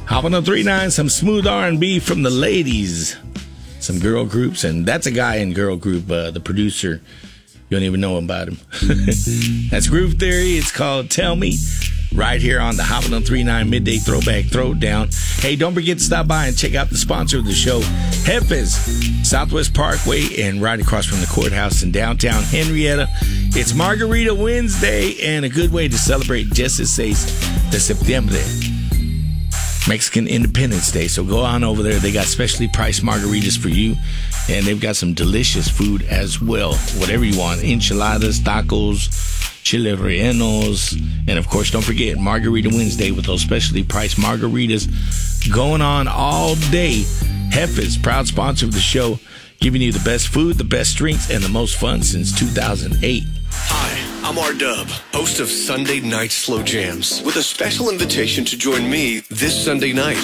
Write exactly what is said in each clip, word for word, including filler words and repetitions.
Hop on the three nine, some smooth R and B from the ladies. Some girl groups, and that's a guy in girl group, uh, the producer. You don't even know about him. That's Groove Theory. It's called Tell Me. Right here on the Hop on three nine Midday Throwback Throwdown. Hey, don't forget to stop by and check out the sponsor of the show, Jefes, Southwest Parkway, and right across from the courthouse in downtown Henrietta. It's Margarita Wednesday, and a good way to celebrate dieciséis de septiembre, Mexican Independence Day. So go on over there. They got specially priced margaritas for you, and they've got some delicious food as well. Whatever you want, enchiladas, tacos, chile rellenos, and of course, don't forget Margarita Wednesday with those specially priced margaritas going on all day. Jefes, proud sponsor of the show, giving you the best food, the best drinks, and the most fun since two thousand eight. Hi, I'm R-Dub, host of Sunday Night Slow Jams, with a special invitation to join me this Sunday night.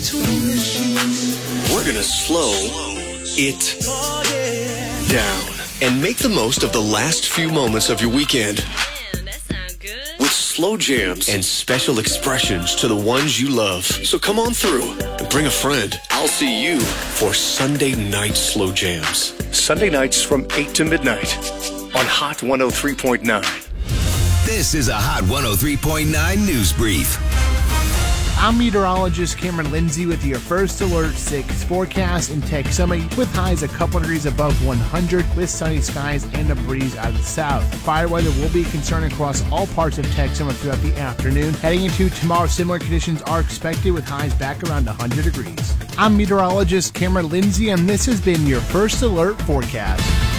We're gonna slow it down and make the most of the last few moments of your weekend. With slow jams and special expressions to the ones you love. So come on through and bring a friend. I'll see you for Sunday Night Slow Jams. Sunday nights from eight to midnight on Hot one oh three point nine. This is a Hot one oh three point nine News Brief. I'm meteorologist Cameron Lindsay with your first Alert six forecast in Texoma, with highs a couple degrees above one hundred, with sunny skies and a breeze out of the south. Fire weather will be a concern across all parts of Texoma throughout the afternoon. Heading into tomorrow, similar conditions are expected with highs back around one hundred degrees. I'm meteorologist Cameron Lindsay, and this has been your first Alert forecast.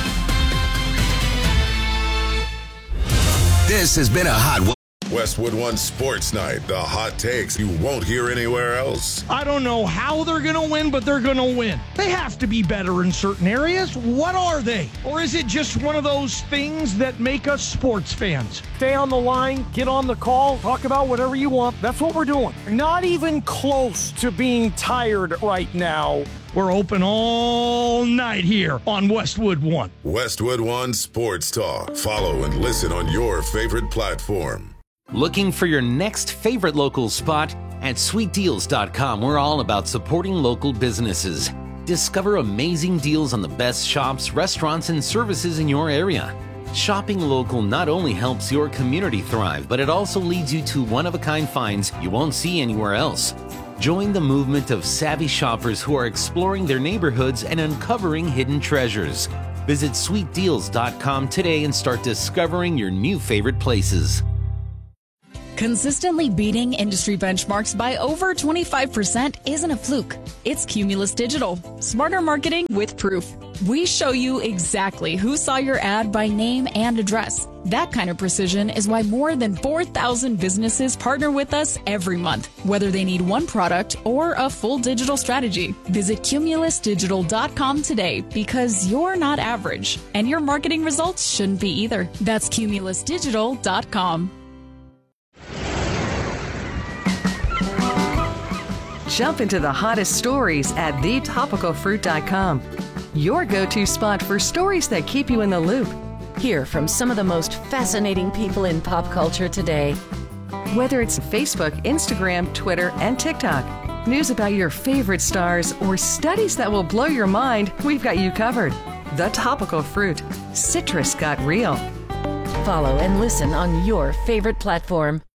This has been a Hot one. Westwood One Sports Night, the hot takes you won't hear anywhere else. I don't know how they're going to win, but they're going to win. They have to be better in certain areas. What are they? Or is it just one of those things that make us sports fans? Stay on the line, get on the call, talk about whatever you want. That's what we're doing. Not even close to being tired right now. We're open all night here on Westwood One. Westwood One Sports Talk. Follow and listen on your favorite platform. Looking for your next favorite local spot? At sweet deals dot com, we're all about supporting local businesses. Discover amazing deals on the best shops, restaurants, and services in your area. Shopping local not only helps your community thrive, but it also leads you to one-of-a-kind finds you won't see anywhere else. Join the movement of savvy shoppers who are exploring their neighborhoods and uncovering hidden treasures. Visit sweet deals dot com today and start discovering your new favorite places. Consistently beating industry benchmarks by over twenty-five percent isn't a fluke. It's Cumulus Digital. Smarter marketing with proof. We show you exactly who saw your ad by name and address. That kind of precision is why more than four thousand businesses partner with us every month, whether they need one product or a full digital strategy. Visit Cumulus Digital dot com today, because you're not average, and your marketing results shouldn't be either. That's Cumulus Digital dot com. Jump into the hottest stories at the topical fruit dot com. Your go-to spot for stories that keep you in the loop. Hear from some of the most fascinating people in pop culture today. Whether it's Facebook, Instagram, Twitter, and TikTok, news about your favorite stars, or studies that will blow your mind, we've got you covered. The Topical Fruit. Citrus got real. Follow and listen on your favorite platform.